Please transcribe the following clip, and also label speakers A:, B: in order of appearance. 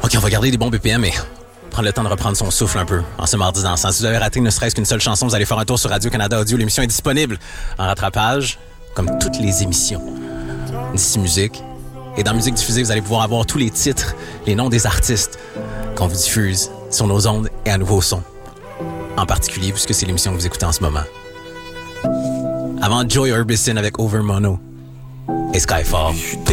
A: OK, on va garder des bons BPM, mais prendre le temps de reprendre son souffle un peu en ce mardi dansant. Si vous avez raté ne serait-ce qu'une seule chanson, vous allez faire un tour sur Radio-Canada Audio. L'émission est disponible en rattrapage, comme toutes les émissions d'ici Musique. Et dans Musique diffusée, vous allez pouvoir avoir tous les titres, les noms des artistes qu'on vous diffuse sur nos ondes et à nouveau son. En particulier, puisque c'est l'émission que vous écoutez en ce moment. Avant Joy Orbison avec Over Mono et Skyfall.